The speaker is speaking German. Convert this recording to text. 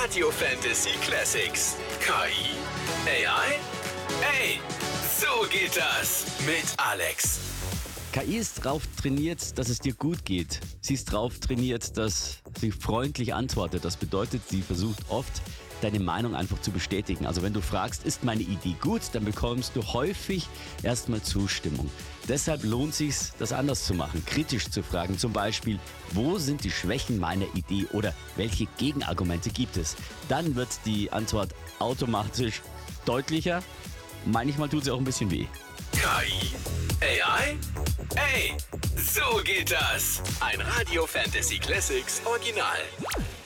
Radio Fantasy Classics. KI? AI? Ey, so geht das mit Alex. KI ist darauf trainiert, dass es dir gut geht. Sie ist darauf trainiert, dass sie freundlich antwortet. Das bedeutet, sie versucht oft, deine Meinung einfach zu bestätigen. Also wenn du fragst, ist meine Idee gut, dann bekommst du häufig erstmal Zustimmung. Deshalb lohnt es sich, das anders zu machen, kritisch zu fragen. Zum Beispiel, wo sind die Schwächen meiner Idee oder welche Gegenargumente gibt es? Dann wird die Antwort automatisch deutlicher. Manchmal tut sie auch ein bisschen weh. KI? AI? Ey, so geht das. Ein Radio Fantasy Classics Original.